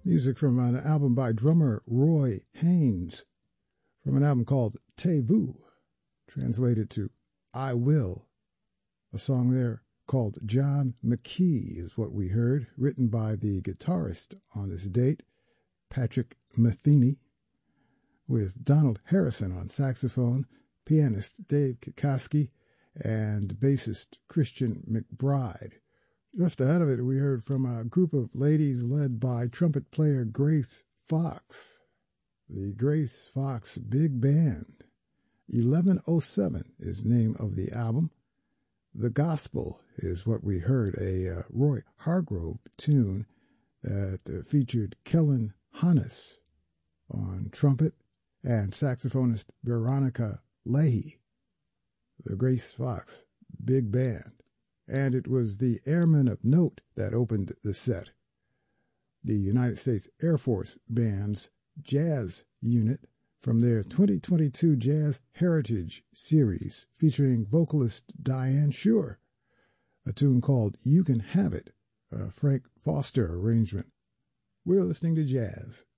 Music from an album by drummer Roy Haynes, from an album called Te Vu, translated to I Will. A song there called John McKee is what we heard, written by the guitarist on this date, Patrick Metheny, with Donald Harrison on saxophone, pianist Dave Kikoski, and bassist Christian McBride. Just ahead of it, we heard from a group of ladies led by trumpet player Grace Fox, the Grace Fox Big Band. 1107 is the name of the album. The Gospel is what we heard, a Roy Hargrove tune that featured Kellen Hannes on trumpet and saxophonist Veronica Leahy. The Grace Fox Big Band. And it was the Airmen of Note that opened the set. The United States Air Force Band's jazz unit from their 2022 Jazz Heritage Series featuring vocalist Diane Shure, a tune called You Can Have It, a Frank Foster arrangement. We're listening to jazz